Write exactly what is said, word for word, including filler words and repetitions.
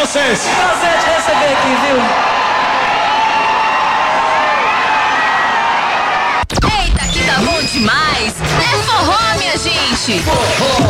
vocês. Prazer te receber aqui, viu? Eita, que tá bom demais! É forró, minha gente! Forró!